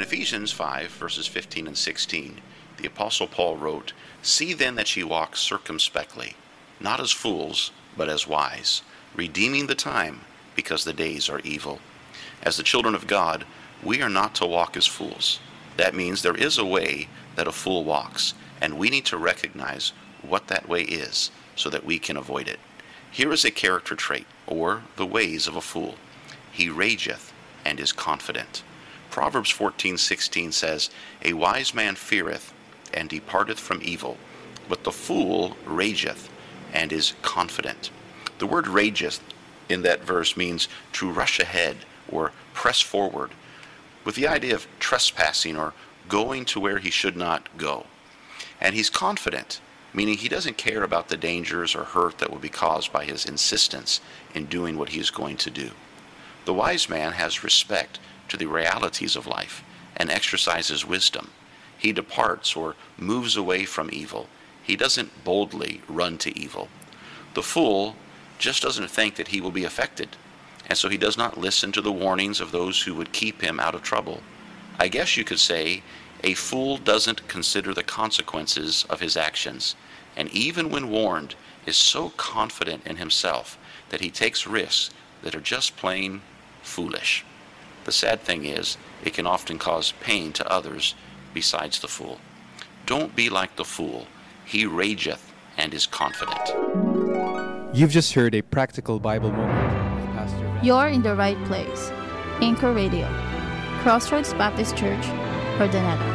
Ephesians 5, verses 15 and 16, the Apostle Paul wrote, "See then that ye walk circumspectly, not as fools, but as wise, redeeming the time, because the days are evil." As the children of God, we are not to walk as fools. That means there is a way that a fool walks, and we need to recognize what that way is so that we can avoid it. Here is a character trait, or the ways of a fool. He rageth and is confident. Proverbs 14:16 says, "A wise man feareth and departeth from evil, but the fool rageth and is confident." The word rageth in that verse means to rush ahead or press forward, with the idea of trespassing or going to where he should not go. And he's confident, meaning he doesn't care about the dangers or hurt that will be caused by his insistence in doing what he is going to do. The wise man has respect to the realities of life and exercises wisdom. He departs or moves away from evil. He doesn't boldly run to evil. The fool just doesn't think that he will be affected, and so he does not listen to the warnings of those who would keep him out of trouble. I guess you could say a fool doesn't consider the consequences of his actions, and even when warned, is so confident in himself that he takes risks that are just plain foolish. The sad thing is, it can often cause pain to others besides the fool. Don't be like the fool. He rageth and is confident. You've just heard a practical Bible moment with Pastor Ben. You're in the right place. Anchor Radio, Crossroads Baptist Church, Urdaneta.